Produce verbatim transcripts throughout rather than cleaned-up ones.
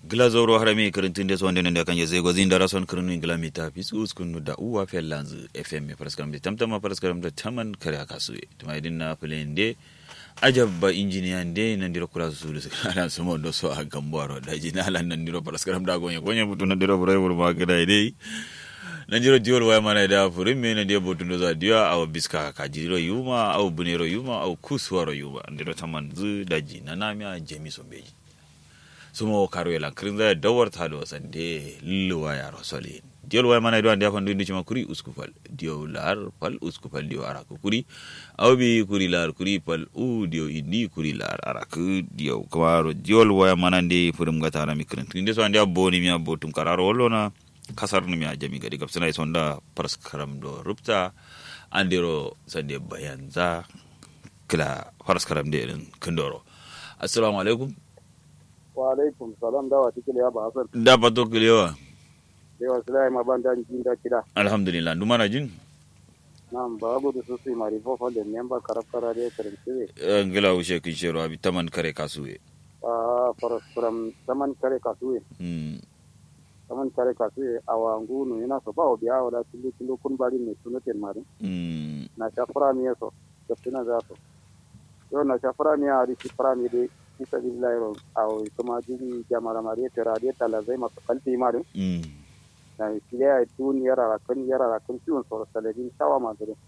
Glazoro harami kirintin des wande nende kanje zego zinda rason kirinu ingla mita fisus kunu da uwa fellanzu F M paraskram de tamtama paraskram de taman kare akasu tuma idin na plende ajabba engineer de nandiro kula su su kana sumo do so agamboro da jinala nandiro paraskram da gonye gonye butu nandiro bure bure ma gada dai nandiro diol waya mana da furin me nandiro butu ndo za dia aw biska ka jiro yuma aw bunero yuma aw kuswaro yuma nandiro taman zu da jinana miya jemiso beji sumo karuela krinza dawar tado sande lilwa ya rasoli diol way mana do ande afan do ndicima kuri uskufal dio lar pal uskufal dio arak kuri awbi kuri lar kuri pal u dio indi kuri lar arak dio kwaro diol way mana ndi furum gata na mikrin inde so ande aboni mi abotum kararo wolona kasar ni mi ajami gadi gapsana sonda paras karam do rupta andero sande bayanza kala paras karam de kendoro. Assalamu alaikum. Wa alaikum salam dawa tikile ya ba hasan da pato kilewa dewa sulai ma banda jin da kida alhamdulillah nduma na jin nam babu da susi mari fo fo de memba karafara de karintiwe ngela ushe kishero abi taman kare kasuwe ah for from taman kare kasuwe mm taman kare kasuwe awangu no ina so bawo biya wala tilu tilu kun bari ne sunoten mari mm na shafra ne so tafina za to yo na shafra ne ari shafra ne de isa billahi aw kuma jigi jamara mari terade talazai ma kalti mari mm na kile tun yara kan yara kan tun so saladin tawa ma dare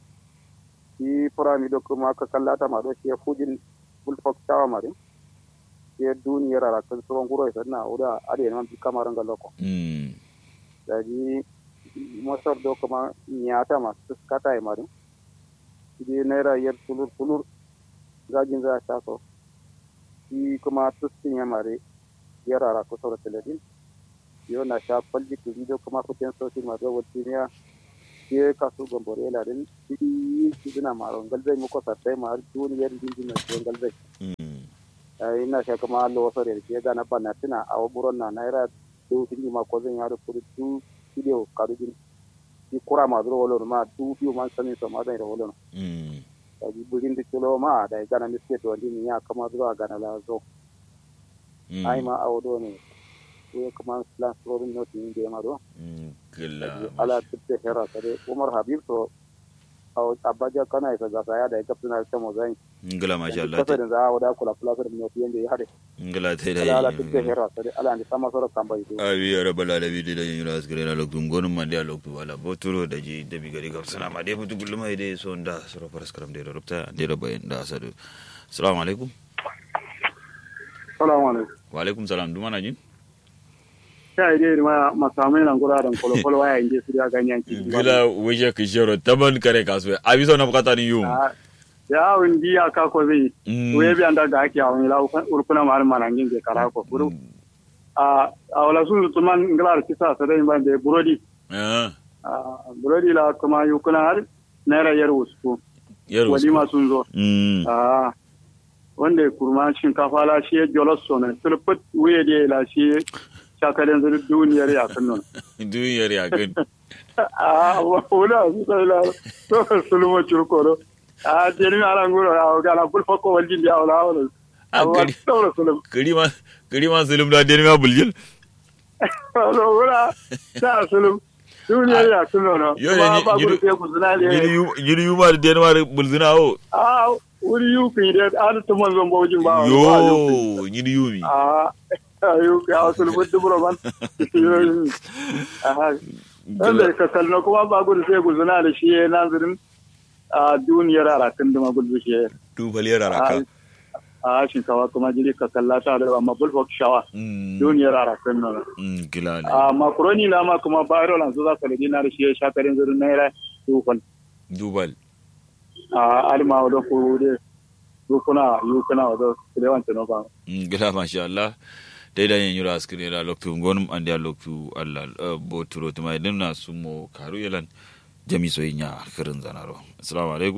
ki purani do kuma ka kallata ma do shi fujin bulfok tawa mari ke dun yara kan so nguro sanna oda ade man bi kamaran galoko mm daji mosor do kuma nyata ma skata e mari di nera yer tulur tulur gajin za ta so ki kuma tustin ya mare yara ko so teledin yo na sha palji ku video kuma ko ten so ma do wotiniya ke kasu gombore la den ki ki dina maro galzai muko satai mar tun yer din din na galzai mm ai na sha kuma lo so re ke ga na banatina aw buron na naira do tin ma ko zan yaro ku tu video karu din ki kura ma do wolo ma tu fi man sani so ma dai wolo mm ai burin de kilo ma dai gana miske to din ya kama zuwa gana la zo ai ma aw do ne ko kuma plan program no tin de ma do mm kala ala titte hera tare Umar Habib to aw abaja kana isa ga saya da kafina ta mo zan ngala masha Allah ta da za wada kula kula da no tin de hade ngala te dai ala titte hera tare ala ni sama soro kamba yi abi ya rabbal alamin da yin ras gare na loktu gonum man da loktu wala boturo da ji da bi gari gafsana ma dai futu gulluma dai so nda soro paras karam dai rubta dai da bayan da asadu. Assalamu alaikum. assalamu alaikum. Wa alaikum salam duma na jin sai dai ma masamai nan guraren kolo kolo waya inje su ya ganyan ki gila waje kishero taban kare kasuwe abi so na bukata ni yum ya windi aka ko zai we bi anda ga ake awon la urkuna mar manangin ke kara ko buru a awala su tuman nglar kisa sadai ban de burodi eh burodi la kuma yukuna har naira yar usku yar usku wali ma sun zo mm ah wanda kurma shinkafa la shi jolos so ne sulfut we de la shi shakalin zuru duniyar ya kunnon duniyar ya kun ah wala su sai la to sulmo churkoro ah jeni ala ngoro ah gala bul fako waljin dia wala wala ah kiri ma kiri ma sulum da deni ma buljil wala wala sa sulum duniyar ya kunnon ma ba guru ke kuzuna le yiri yiri yuma da deni ma bulzina o ah wuri yu ki da an to man zon bawjin ba yo yiri yumi ah ayo ka sulum dubro ban ah dan ka kalno kuma ba guru sai kuzuna da shi nazirin a duniyar arakan da magulbi shi dubaliyar araka a shinkawa kuma jiri ka kallata da amma bulbok shawa duniyar arakan nan mm gilani a makaroni na ma kuma bayro lan su za ka ladina da shi shakarin zurin naira dubal dubal a alma da ko de dukuna yukuna da lewan tano ba mm gila masha Allah dai da yin yura askire la loktu gonum andi a loktu Allah boturo tuma idan na sumo karu yalan jami soyinya kirin zanaro. Assalamu alaikum.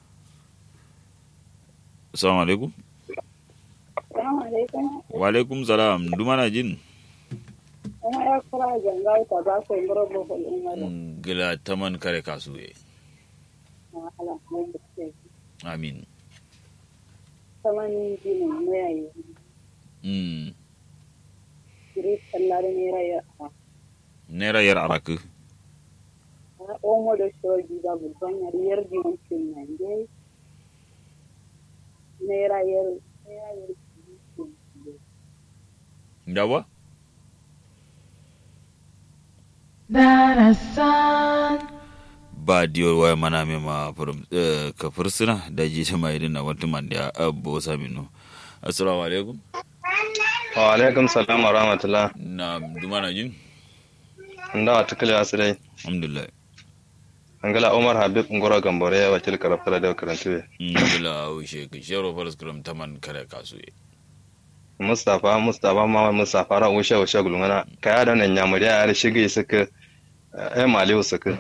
Assalamu alaikum. Assalamu alaikum. Wa alaikum salam. Duma na jin. Ina ya kura jangai ta ba ko ngoro bo ko ngoro. Gila taman kare kasuwe. Alhamdulillah. Amin. Taman jini mai. Mm. Allah naira yar naira yar araku omo da shogi da bulban yar yar di wankin nan dai naira yar naira yar dawa darasan ba diyo waya mana me ma furum ka fursuna da ji ta mai dinna wata man da abbo saminu assalamu alaikum wa alaikum salam wa rahmatullah na dumana jin nda atakale asrai alhamdulillah angala umar habib ngoro gambore wakil karafta da karantuwe alhamdulillah o she ki shero faras karam taman kare kasuye mustafa mustafa ma mustafa ra ushe ushe gulungana kaya da nan nyamuri ya shige suka eh maliu suka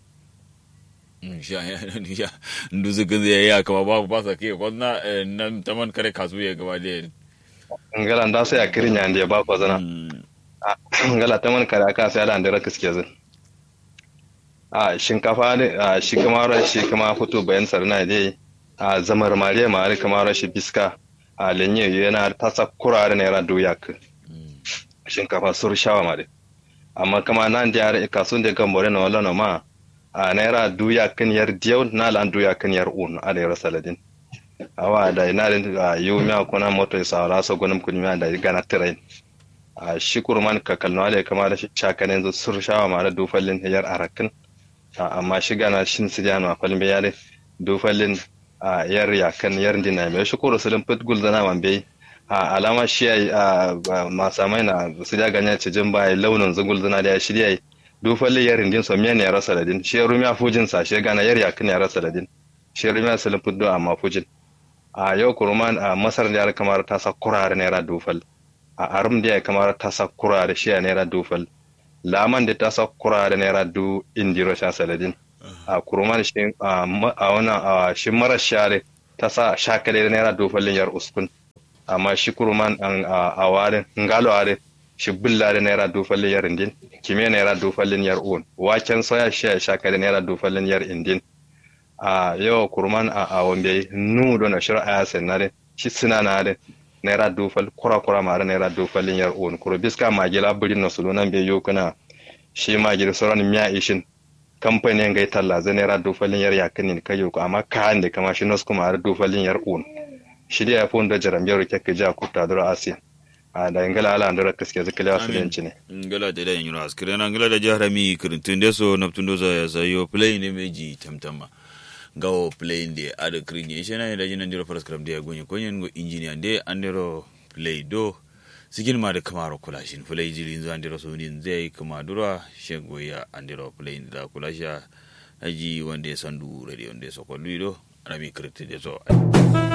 insha ya nduzu kan zai ya kama babu ba sa ke kwanna nan taman kare kasuye gaba da ngala nda sai akirin ya ndiye ba ko zana ngala taman kare aka sai da ndira kiske zan a shinkafa ne a shi kamar shi kama fito bayan sarna dai a zamar mariya mari kamar shi biska a lenye yana tasa kurare naira doyak shinkafa sur shawa mari amma kama nan da yare kasun da gambore na wala ma a naira doyakin yar diyo na lan doyakin yar un a da saladin awa da ina da yumi akona moto isa rasa gonum kunmi da gana train a shikurman kakalno ale kamar shi chakanen zo sur shawa mari dufallin yar arakin amma shiga na shin siriyano a falin bayare dufallin a yar yakan yar dina mai shukuru sulun pitbull zana mambe a alama shi a masamai na su da ganya cijin bai launin zugul zana da ya shirya dufallin yar din so miyan ya rasa ladin shi rumiya fujin sa shi gana yar yakan ya rasa ladin shi rumiya sulun pitbull amma fujin a yau kuruman a masar da ya kamar ta sa kurare naira dufal a arum da ya kamar ta sa kurare shi naira dufal laman da ta sa kurare naira du indiro sha saladin a kuruman shi a wannan shi mara share ta sa shakale naira dufallin yar uskun amma shi kuruman an a warin ngalo are shi bulla da naira dufallin yar indin kime naira dufallin yar un waken soya shi shakale naira dufallin yar indin a yau kuruman a wambe nu do na shira aya senare shi suna na da naira dufal kura kura mara naira dufallin yar un kuro biska magila burin na sulunan be yokuna shi magil sauran miya ishin kamfanin gai talla zai naira dufallin yar yakin ne kai ko amma kan da kama shi nos kuma har dufallin yar un shi da ya fi wanda jarambiyar kake ja kuta dura asiya a da ingala ala andara kaske zakala wasu ne ingala da da yin askire na ingala da jahrami kirintun da so naftun do ya sayo play ne meji tamtama gawo play de ada krinye shi na da jinan diro first club da ya gonye konyen go engineer de andero play do sigin ma da kamaro kulashin play jirin zan diro so nin zai kuma dura shego ya andero play da kulasha aji wanda ya sandu radio wanda ya sokolu do rami kirti da so